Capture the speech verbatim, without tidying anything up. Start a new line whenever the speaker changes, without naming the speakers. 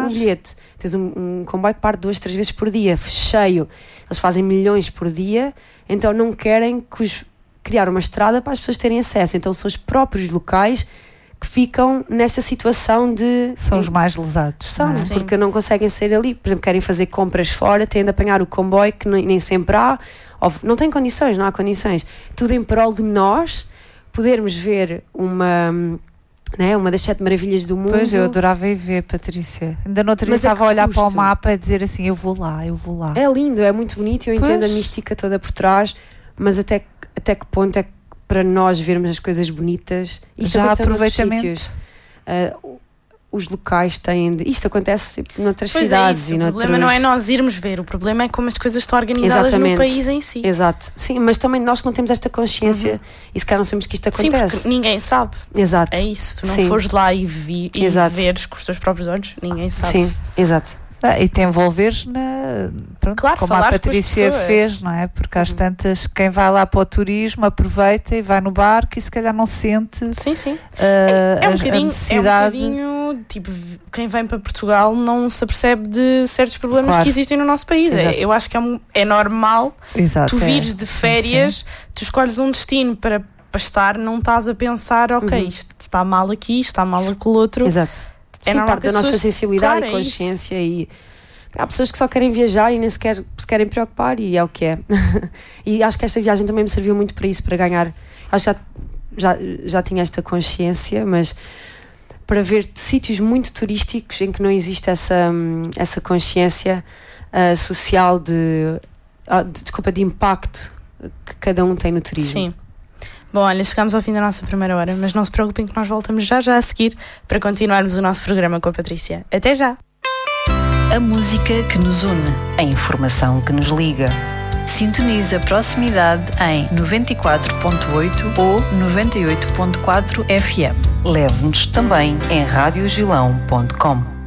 um bilhete, tens um, um comboio que parte duas, três vezes por dia, cheio. Eles fazem milhões por dia, então não querem que os, criar uma estrada para as pessoas terem acesso. Então são os próprios locais que ficam nessa situação de...
São os mais lesados.
São,
não é?
porque não conseguem sair ali. Por exemplo, querem fazer compras fora, têm de apanhar o comboio que nem, nem sempre há. Ou, não tem condições, não há condições. Tudo em prol de nós podermos ver uma... Né, uma das sete maravilhas do mundo.
Pois, eu adorava ir ver, Patrícia. Ainda no outro dia
Mas é
estava a olhar
custo.
para o mapa e dizer assim, eu vou lá, eu vou lá.
É lindo, é muito bonito, eu
Pois.
entendo a mística toda por trás, mas até, até que ponto é que para nós vermos as coisas bonitas, isto
Já
acontece noutros
aproveitamento.
sítios. Uh, os locais têm de, isto acontece noutras
Pois é
cidades
isso,
e
o
noutros...
problema não é nós irmos ver, o problema é como as coisas estão organizadas
Exatamente.
no país em si.
Exato, sim, mas também nós que não temos esta consciência
Uhum.
e se calhar não sabemos que isto
Sim,
acontece.
porque ninguém sabe.
Exato.
É isso, se tu não
Sim.
fores lá e, vi, e
Exato.
veres com os teus próprios olhos, ninguém sabe.
Sim, exato.
Ah, e te envolveres na, pronto,
Claro,
como a
falares com as
Patrícia
pessoas.
fez, não é? Porque às
Uhum.
tantas, quem vai lá para o turismo aproveita e vai no barco e se calhar não sente
Sim, sim.
ah,
É um
a- a
bocadinho, é um
necessidade.
bocadinho, tipo, quem vem para Portugal não se apercebe de certos problemas
Claro.
que existem no nosso país. É,
Exato.
eu acho que é, um- é normal
Exato,
tu
é.
vires de
Sim,
férias, tu escolhes um destino para, para estar, não estás a pensar, ok,
Uhum.
isto está mal aqui, isto está mal aquele outro.
Exato.
É
Sim,
normal
parte
que
da
as
nossa
pessoas-
sensibilidade
Claro,
e
é
consciência e há pessoas que só querem viajar e nem sequer se querem preocupar e é o que é. E acho que esta viagem também me serviu muito para isso, para ganhar, acho que já, já, já tinha esta consciência, mas para ver sítios muito turísticos em que não existe essa, hum, essa consciência uh, social de, ah, de, desculpa, de impacto que cada um tem no turismo.
Sim. Bom, olha, chegamos ao fim da nossa primeira hora, mas não se preocupem que nós voltamos já já a seguir para continuarmos o nosso programa com a Patrícia. Até já!
A música que nos une.
A informação que nos liga.
Sintoniza a proximidade em noventa e quatro ponto oito ou noventa e oito ponto quatro F M.
Leve-nos também em rádio gilão ponto com.